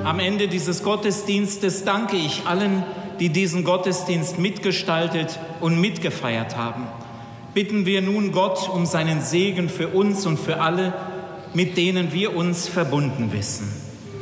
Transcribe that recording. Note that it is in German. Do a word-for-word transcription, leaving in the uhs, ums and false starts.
am Ende dieses Gottesdienstes danke ich allen, die diesen Gottesdienst mitgestaltet und mitgefeiert haben. Bitten wir nun Gott um seinen Segen für uns und für alle, mit denen wir uns verbunden wissen.